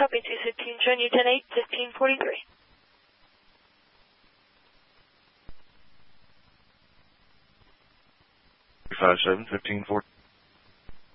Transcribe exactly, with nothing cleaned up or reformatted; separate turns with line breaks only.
Copy two fifteen, showing you ten eight, fifteen forty-three.
five seven, fifteen forty.